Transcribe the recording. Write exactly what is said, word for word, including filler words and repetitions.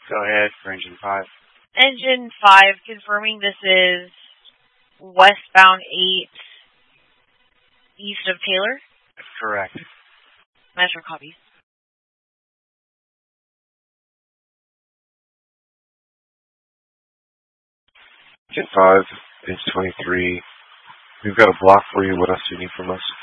Go ahead for engine five. Engine five, confirming this is westbound eight east of Taylor? Correct. Metro copies. Engine five is twenty-three. We've got a block for you. What else do you need from us?